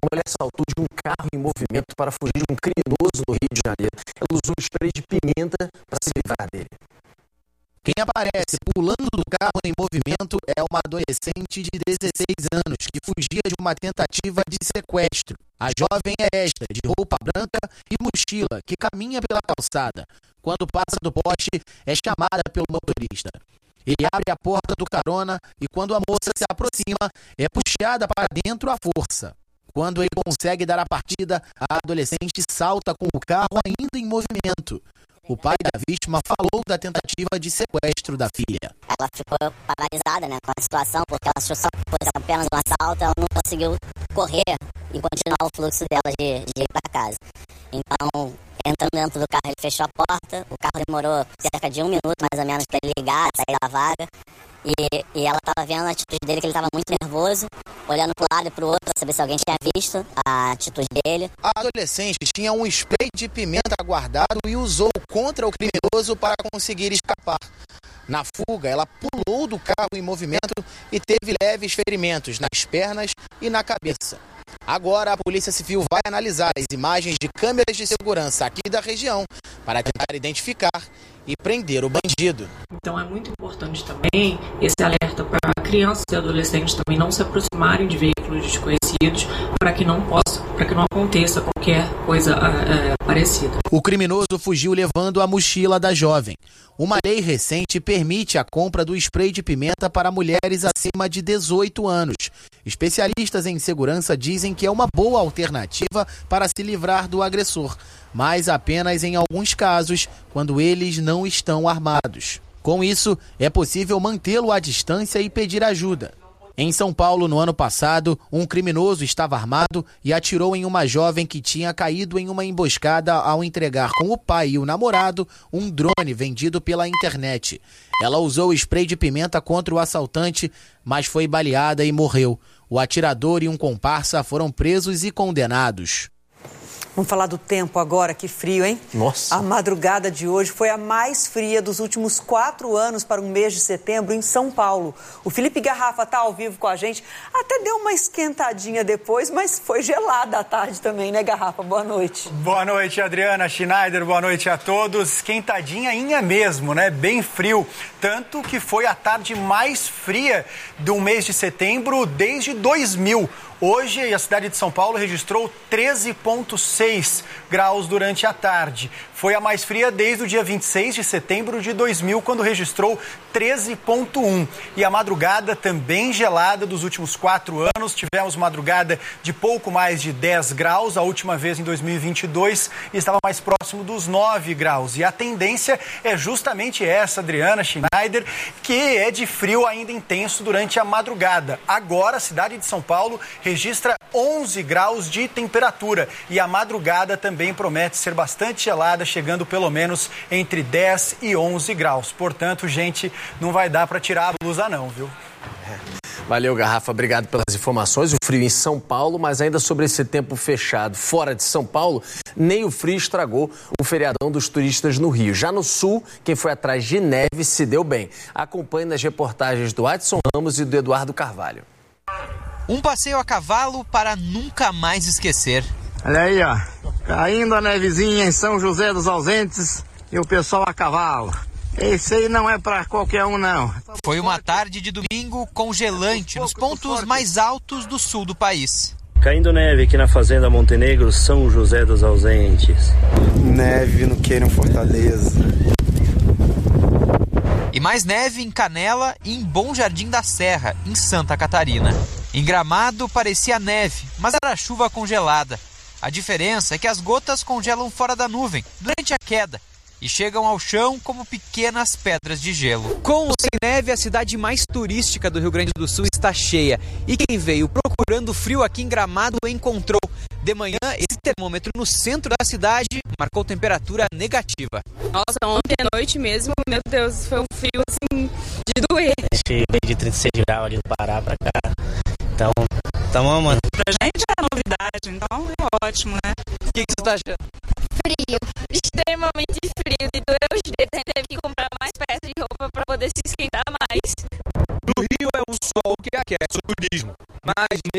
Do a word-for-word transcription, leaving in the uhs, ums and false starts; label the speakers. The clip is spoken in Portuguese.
Speaker 1: Uma mulher saltou de um carro em movimento para fugir de um criminoso no Rio de Janeiro. Ela usou um spray de pimenta para se livrar dele.
Speaker 2: Quem aparece pulando do carro em movimento é uma adolescente de dezesseis anos que fugia de uma tentativa de sequestro. A jovem é esta, de roupa branca e mochila, que caminha pela calçada. Quando passa do poste, é chamada pelo motorista. Ele abre a porta do carona e quando a moça se aproxima, é puxada para dentro à força. Quando ele consegue dar a partida, a adolescente salta com o carro ainda em movimento. O pai da vítima falou da tentativa de sequestro da filha.
Speaker 3: Ela ficou paralisada, né, com a situação, porque ela achou só que fosse apenas um assalto, ela não conseguiu correr e continuar o fluxo dela de, de ir para casa. Então, entrando dentro do carro, ele fechou a porta, o carro demorou cerca de um minuto mais ou menos para ele ligar, sair da vaga. E, e ela estava vendo a atitude dele, que ele estava muito nervoso, olhando para um lado e para o outro para saber se alguém tinha visto a atitude dele.
Speaker 2: A adolescente tinha um spray de pimenta guardado e usou contra o criminoso para conseguir escapar. Na fuga, ela pulou do carro em movimento e teve leves ferimentos nas pernas e na cabeça. Agora a Polícia Civil vai analisar as imagens de câmeras de segurança aqui da região para tentar identificar e prender o bandido.
Speaker 4: Então é muito importante também esse alerta para crianças e adolescentes também não se aproximarem de veículos desconhecidos para que não possa, para que não aconteça qualquer coisa é, parecida.
Speaker 2: O criminoso fugiu levando a mochila da jovem. Uma lei recente permite a compra do spray de pimenta para mulheres acima de dezoito anos. Especialistas em segurança dizem que é uma boa alternativa para se livrar do agressor, mas apenas em alguns casos, quando eles não estão armados. Com isso, é possível mantê-lo à distância e pedir ajuda. Em São Paulo, no ano passado, um criminoso estava armado e atirou em uma jovem que tinha caído em uma emboscada ao entregar com o pai e o namorado um drone vendido pela internet. Ela usou spray de pimenta contra o assaltante, mas foi baleada e morreu. O atirador e um comparsa foram presos e condenados.
Speaker 5: Vamos falar do tempo agora, que frio, hein?
Speaker 1: Nossa!
Speaker 5: A madrugada de hoje foi a mais fria dos últimos quatro anos para o mês de setembro em São Paulo. O Felipe Garrafa está ao vivo com a gente, até deu uma esquentadinha depois, mas foi gelada à tarde também, né, Garrafa? Boa noite.
Speaker 6: Boa noite, Adriana Schneider, boa noite a todos. Esquentadinha mesmo, né? Bem frio, tanto que foi a tarde mais fria do mês de setembro desde dois mil. Hoje, a cidade de São Paulo registrou treze vírgula seis graus durante a tarde. Foi a mais fria desde o dia vinte e seis de setembro de dois mil, quando registrou treze vírgula um. E a madrugada também gelada dos últimos quatro anos. Tivemos madrugada de pouco mais de dez graus, a última vez em dois mil e vinte e dois, e estava mais próximo dos nove graus. E a tendência é justamente essa, Adriana Schneider, que é de frio ainda intenso durante a madrugada. Agora, a cidade de São Paulo registra onze graus de temperatura e a madrugada também promete ser bastante gelada, chegando pelo menos entre dez e onze graus. Portanto, gente, não vai dar para tirar a blusa não, viu?
Speaker 1: Valeu, Garrafa. Obrigado pelas informações. O frio em São Paulo, mas ainda sobre esse tempo fechado fora de São Paulo, nem o frio estragou o feriadão dos turistas no Rio. Já no sul, quem foi atrás de neve se deu bem. Acompanhe nas reportagens do Adson Ramos e do Eduardo Carvalho.
Speaker 7: Um passeio a cavalo para nunca mais esquecer.
Speaker 8: Olha aí, ó, caindo a nevezinha em São José dos Ausentes e o pessoal a cavalo. Esse aí não é para qualquer um, não.
Speaker 7: Foi uma tarde de domingo congelante nos pontos mais altos do sul do país.
Speaker 9: Caindo neve aqui na Fazenda Montenegro, São José dos Ausentes.
Speaker 10: Neve no Queiram Fortaleza.
Speaker 7: E mais neve em Canela e em Bom Jardim da Serra, em Santa Catarina. Em Gramado parecia neve, mas era chuva congelada. A diferença é que as gotas congelam fora da nuvem, durante a queda, e chegam ao chão como pequenas pedras de gelo.
Speaker 11: Com ou sem neve, a cidade mais turística do Rio Grande do Sul está cheia. E quem veio procurando frio aqui em Gramado encontrou. De manhã, esse termômetro no centro da cidade marcou temperatura negativa.
Speaker 12: Nossa, ontem à noite mesmo, meu Deus, foi um frio assim de doer.
Speaker 13: Cheguei de trinta e seis graus ali do Pará pra cá. Então, tamo amando.
Speaker 12: Pra gente é novidade, então é ótimo, né?
Speaker 11: O que, que você tá achando?
Speaker 12: Frio, extremamente frio, de doer os dedos. A gente teve que comprar mais peças de roupa pra poder se esquentar mais.
Speaker 14: No Rio é um sol que aquece o turismo, mas